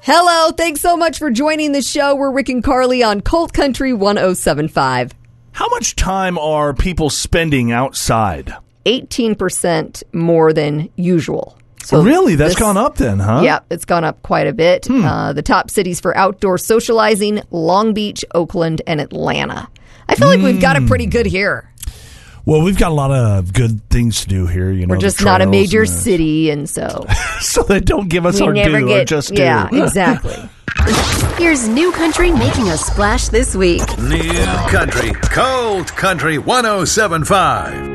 Hello, thanks so much for joining the show. We're Rick and Carly on Colt Country 107.5. How much time are people spending outside? 18% more than usual. So really? That's gone up then, huh? Yeah, it's gone up quite a bit. The top cities for outdoor socializing, Long Beach, Oakland, and Atlanta. I feel like we've got it pretty good here. Well, we've got a lot of good things to do here. We're just not a major city, and so... So they don't give us our due, or just do. Yeah, exactly. Here's New Country making a splash this week. New Country, Colt Country 107.5.